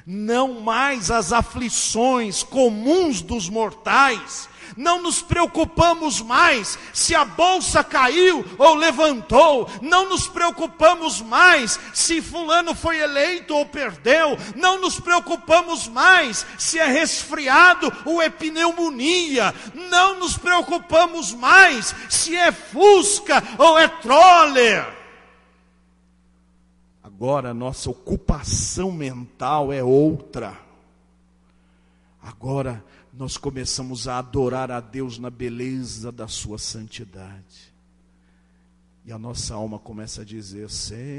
não mais as aflições comuns dos mortais. Não nos preocupamos mais se a bolsa caiu ou levantou. Não nos preocupamos mais se fulano foi eleito ou perdeu. Não nos preocupamos mais se é resfriado ou é pneumonia. Não nos preocupamos mais se é Fusca ou é Troller. Agora a nossa ocupação mental é outra. Agora nós começamos a adorar a Deus na beleza da sua santidade. E a nossa alma começa a dizer: Senhor,